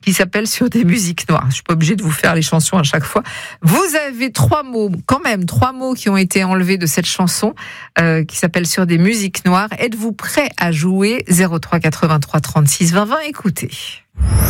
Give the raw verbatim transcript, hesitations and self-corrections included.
qui s'appelle Sur des musiques noires. Je suis pas obligée de vous faire les chansons à chaque fois. Vous avez trois mots, quand même, trois mots qui ont été enlevés de cette chanson euh, qui s'appelle Sur des musiques noires. Êtes-vous prêt à jouer? Zéro trois quatre-vingt-trois trente-six vingt vingt, écoutez.